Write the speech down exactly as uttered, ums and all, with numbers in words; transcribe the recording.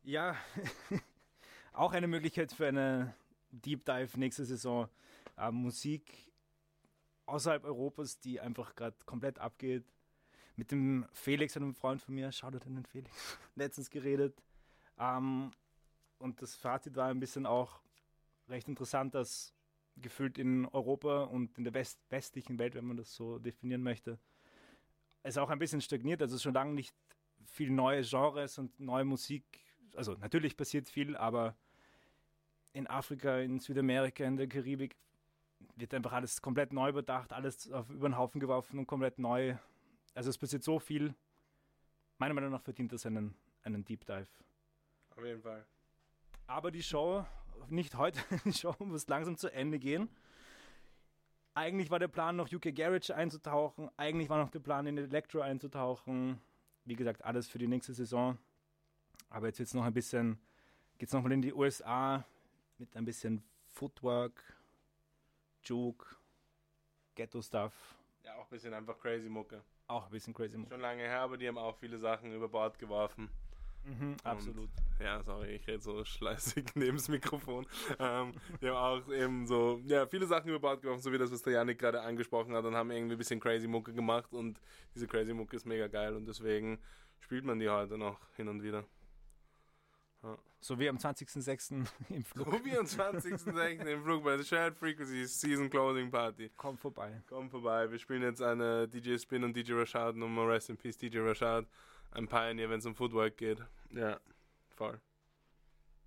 Ja, auch eine Möglichkeit für eine Deep Dive nächste Saison. Äh, Musik außerhalb Europas, die einfach gerade komplett abgeht. Mit dem Felix, einem Freund von mir, Shoutout an den Felix, letztens geredet. Ähm, und das Fazit war ein bisschen auch recht interessant, dass gefühlt in Europa und in der West westlichen Welt, wenn man das so definieren möchte, es auch ein bisschen stagniert. Also schon lange nicht viel neue Genres und neue Musik. Also natürlich passiert viel, aber in Afrika, in Südamerika, in der Karibik wird einfach alles komplett neu überdacht, alles auf über den Haufen geworfen und komplett neu. Also es passiert so viel. Meiner Meinung nach verdient das einen, einen Deep Dive. Auf jeden Fall. Aber die Show, nicht heute, die Show muss langsam zu Ende gehen. Eigentlich war der Plan, noch U K Garage einzutauchen. Eigentlich war noch der Plan, in Electro einzutauchen. Wie gesagt, alles für die nächste Saison. Aber jetzt wird's noch ein bisschen, geht's nochmal in die U S A mit ein bisschen Footwork, Juke, Ghetto-Stuff. Ja, auch ein bisschen einfach crazy Mucke. Auch ein bisschen crazy Mucke. Schon lange her, aber die haben auch viele Sachen über Bord geworfen. Mhm, absolut. Und, ja, sorry, ich rede so schleißig neben das Mikrofon. ähm, die haben auch eben so, ja, viele Sachen über Bord geworfen, so wie das, was der Janik gerade angesprochen hat, und haben irgendwie ein bisschen crazy Mucke gemacht, und diese crazy Mucke ist mega geil, und deswegen spielt man die heute noch hin und wieder. Ja. So wie am zwanzigsten sechsten im Flug. So wie am zwanzigsten sechsten im Flug bei der Shared Frequency Season Closing Party. Komm vorbei. Komm vorbei. Wir spielen jetzt eine D J Spin und D J Rashad Nummer. Rest in Peace, D J Rashad. Ein Pioneer, wenn es um Footwork geht. Ja, voll.